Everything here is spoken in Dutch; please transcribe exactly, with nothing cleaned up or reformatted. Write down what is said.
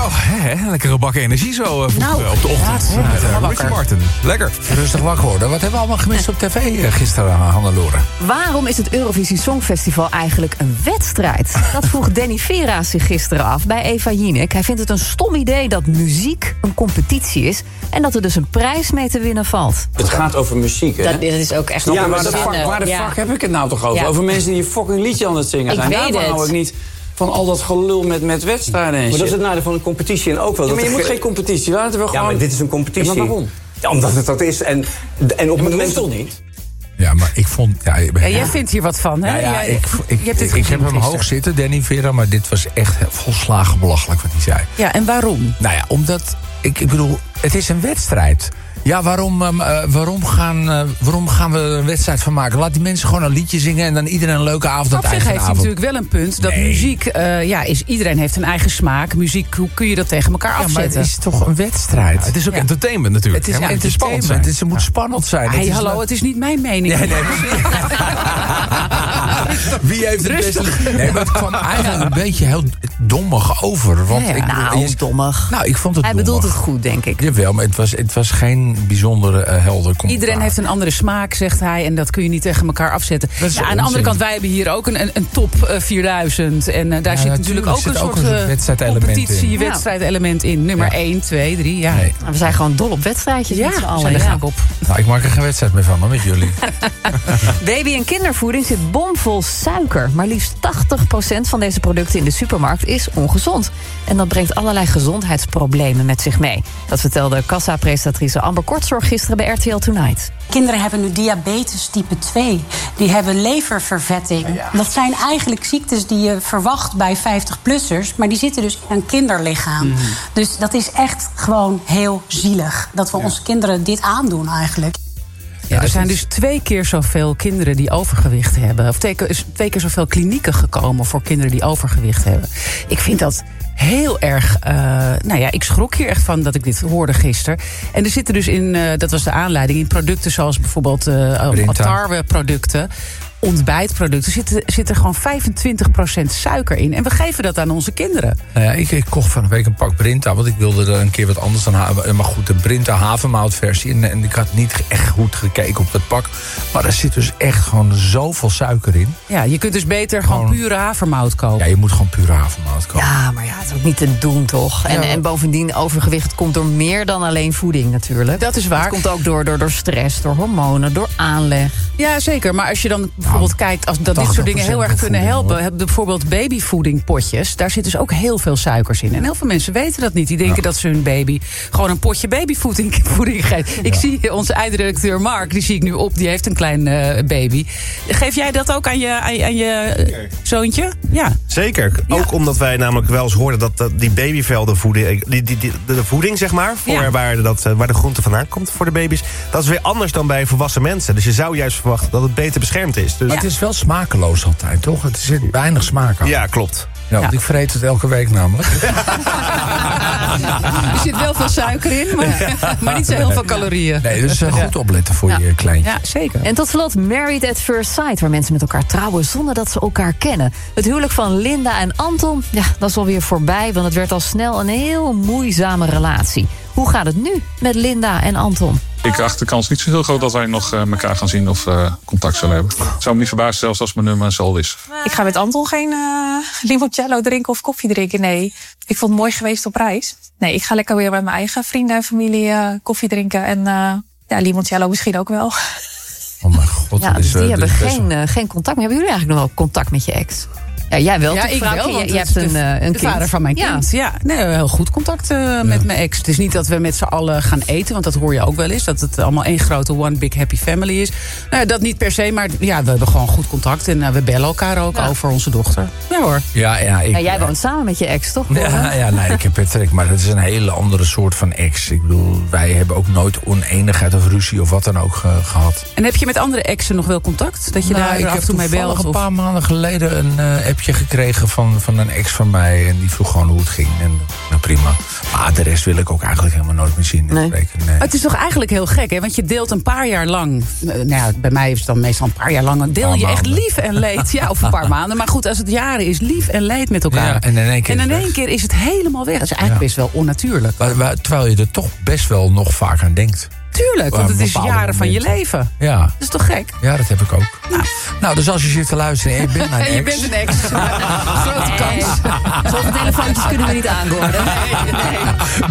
Zo, hè, lekkere bak energie zo uh, vroeg, nou, uh, op de ochtend. Ja, Met, uh, wakker. Ricky Martin. Lekker. Rustig wakker worden. Wat hebben we allemaal gemist op tv uh, gisteren, Hannelore? Waarom is het Eurovisie Songfestival eigenlijk een wedstrijd? Dat vroeg Danny Vera zich gisteren af bij Eva Jinek. Hij vindt het een stom idee dat muziek een competitie is en dat er dus een prijs mee te winnen valt. Het gaat over muziek, hè? Dat, dat is ook echt... Ja, maar de fuck, zinnen. waar de Ja. fuck heb ik het nou toch over? Ja. Over mensen die een fucking liedje aan het zingen Ik zijn. weet Daarvan het. hou ik niet van al dat gelul met, met wedstrijden en Maar dat shit. is het nadeel van een competitie en ook wel. Ja, maar dat je er moet ge- geen competitie. Laten we Ja, gewoon... maar dit is een competitie. Ja, maar waarom? Ja, omdat het dat is. En, en op het Ja, maar dat moment hoeft toch niet? Ja, maar ik vond... Ja, Ja, jij vindt hier wat van, hè? Ja, ja, Jij- ik, ik, je hebt dit ik, ik gezien heb hem gisteren. hoog zitten, Danny Vera, maar dit was echt volslagen belachelijk wat hij zei. Ja, en waarom? Nou ja, omdat, ik, ik bedoel, het is een wedstrijd. Ja, waarom, um, uh, waarom, gaan, uh, waarom gaan we er een wedstrijd van maken? Laat die mensen gewoon een liedje zingen en dan iedereen een leuke avond aan Op het zich eigen heeft hij avond. natuurlijk wel een punt. Dat Nee. muziek, uh, ja, is, iedereen heeft een eigen smaak. Muziek, hoe kun je dat tegen elkaar Ja, maar afzetten? het is toch een wedstrijd? Ja, het is ook Ja. entertainment natuurlijk. Het is hè, maar entertainment. spannend Het, is, het moet spannend zijn. Hey, Het is hallo, leuk. het is niet mijn mening. Nee, nee. Wie heeft het beste... Nee, maar het kwam eigenlijk een beetje heel dommig over. Want Ja, ik, bedoel, nou, je- dommig. Nou, ik vond het Hij bedoelt dommig. het goed, denk ik. Jawel, maar het was, het was geen bijzondere uh, helder commentaar. Iedereen heeft een andere smaak, zegt hij. En dat kun je niet tegen elkaar afzetten. Dat is Ja, aan de onzin. andere kant, wij hebben hier ook een, een, een top uh, vierduizend. En uh, daar Ja, zit natuurlijk ook natuurlijk een zit soort ook een uh, wedstrijdelement in. competitie, Ja. wedstrijdelement in. Nummer Ja. één, twee, drie, ja. Nee. Ja, We zijn gewoon dol op wedstrijdjes met z'n we allen. zijn er ja. gek op. Nou, ik maak er geen wedstrijd meer van, maar met jullie. Baby- en kindervoeding zit bomvol suiker. Maar liefst tachtig procent van deze producten in de supermarkt is ongezond. En dat brengt allerlei gezondheidsproblemen met zich mee. Dat vertelde kassa-presentatrice Amber Kortzorg gisteren bij R T L Tonight. Kinderen hebben nu diabetes type twee. Die hebben leververvetting. Dat zijn eigenlijk ziektes die je verwacht bij vijftig-plussers... maar die zitten dus in een kinderlichaam. Mhm. Dus dat is echt gewoon heel zielig. Dat we onze kinderen dit aandoen eigenlijk. Ja, er zijn dus twee keer zoveel kinderen die overgewicht hebben. Of twee keer, twee keer zoveel klinieken gekomen voor kinderen die overgewicht hebben. Ik vind dat heel erg... Uh, nou ja, ik schrok hier echt van dat ik dit hoorde gisteren. En er zitten dus in, uh, dat was de aanleiding... in producten zoals bijvoorbeeld uh, tarweproducten... ontbijtproducten, zit, zit er gewoon vijfentwintig procent suiker in. En we geven dat aan onze kinderen. Nou ja, ik, ik kocht van een week een pak Brinta, want ik wilde er een keer wat anders dan hebben. Maar goed, de Brinta havermoutversie. En, en ik had niet echt goed gekeken op dat pak. Maar er zit dus echt gewoon zoveel suiker in. Ja, je kunt dus beter gewoon, Gewoon- pure havermout kopen. Ja, je moet gewoon pure havermout kopen. Ja, maar ja, het is ook niet te doen, toch? En, Ja. en bovendien, overgewicht komt door meer dan alleen voeding natuurlijk. Dat is waar. Het komt ook door, door, door stress, door hormonen, door aanleg. Ja, zeker. Maar als je dan bijvoorbeeld kijkt... Als dat dit soort dingen heel erg kunnen helpen... hebben bijvoorbeeld babyvoedingpotjes. Daar zit dus ook heel veel suikers in. En heel veel mensen weten dat niet. Die denken Ja. dat ze hun baby gewoon een potje babyvoeding voeding geven. Ik zie onze eindredacteur Mark, die zie ik nu op. Die heeft een klein uh, baby. Geef jij dat ook aan je, aan je, aan je uh, zoontje? Ja. Zeker. Ja. Ook omdat wij namelijk wel eens hoorden dat, dat die babyvelden voeding, die, die, die, de voeding zeg maar, voor Ja. waar, dat, waar de groente vandaan komt voor de baby's, dat is weer anders dan bij volwassen mensen. Dus je zou juist verwachten dat het beter beschermd is. Dus, Maar het is wel smakeloos altijd, toch? Het zit weinig smaak aan. ja, klopt. Ja, want Ja. ik vreet het elke week namelijk. Er zit wel veel suiker in, maar, maar niet zo heel veel calorieën. Nee, dus uh, goed opletten voor je kleintje. Ja, zeker. En tot slot Married at First Sight, waar mensen met elkaar trouwen zonder dat ze elkaar kennen. Het huwelijk van Linda en Anton, ja, dat is alweer voorbij, want het werd al snel een heel moeizame relatie. Hoe gaat het nu met Linda en Anton? Ik acht de kans niet zo heel groot dat wij nog uh, elkaar gaan zien of uh, contact zullen hebben. Het zou me niet verbazen zelfs als mijn nummer zo is. Ik ga met Anton geen uh, limoncello drinken of koffie drinken, nee. Ik vond het mooi geweest op reis. Nee, ik ga lekker weer met mijn eigen vrienden en familie uh, koffie drinken. En uh, ja, limoncello misschien ook wel. Oh mijn god. Ja, dat dus is, die uh, hebben dat is best geen, uh, geen contact meer. Hebben jullie eigenlijk nog wel contact met je ex? Ja, jij wel. Ja, toch, ik vrouwtje? wel, want Je, je het hebt is een, de, uh, een de kind. vader van mijn Ja. kind. Ja, nee, heel goed contact uh, met mijn ex. Het is niet dat we met z'n allen gaan eten, want dat hoor je ook wel eens. Dat het allemaal één grote one big happy family is. Nou, dat niet per se, maar ja, we hebben gewoon goed contact. En uh, we bellen elkaar ook Ja. over onze dochter. Ja hoor. Ja, ja, ik, Ja, jij woont samen met je ex, toch? Ja, ja, nee, ik heb Patrick, maar dat is een hele andere soort van ex. Ik bedoel, wij hebben ook nooit oneenigheid of ruzie of wat dan ook ge- gehad. En heb je met andere exen nog wel contact? Dat je Nou, daar ik af en heb toe mee toevallig belt? een Of... paar maanden geleden een uh, appje appje gekregen van, van een ex van mij. En die vroeg gewoon hoe het ging. En nou, prima. Maar de rest wil ik ook eigenlijk helemaal nooit meer zien. Nee. Nee. Het is toch eigenlijk heel gek, hè? Want je deelt een paar jaar lang... Nou ja, bij mij is het dan meestal een paar jaar lang... dan deel Paar je echt maanden. lief en leed. Ja, of een paar maanden. Maar goed, als het jaren is, lief en leed met elkaar. Ja, en in één keer en in is het één weg. keer is het helemaal weg. Dat is eigenlijk Ja. best wel onnatuurlijk. Maar, maar, terwijl je er toch best wel nog vaak aan denkt. Tuurlijk, want het is bepaalde jaren van je momenten. leven. Ja. Dat is toch gek? Ja, dat heb ik ook. Nou. Nou, dus als je zit te luisteren en je bent mijn ex... Je bent een ex. Grote kans. Zoveel telefoontjes kunnen we niet aanboren. Nee, nee.